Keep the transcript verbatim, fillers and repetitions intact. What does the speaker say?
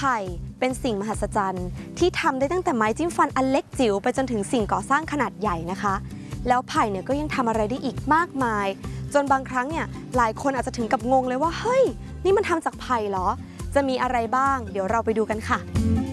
ผ่เป็นสิ่งมหัศจรรย์ที่ทำได้ตั้งแต่ไม้จิ้มฟันอันเล็กจิ๋วไปจนถึงสิ่งก่อสร้างขนาดใหญ่นะคะแล้วไผ่เนี่ยก็ยังทำอะไรได้อีกมากมายจนบางครั้งเนี่ยหลายคนอาจจะถึงกับงงเลยว่าเฮ้ยนี่มันทำจากไผ่เหรอจะมีอะไรบ้างเดี๋ยวเราไปดูกันค่ะ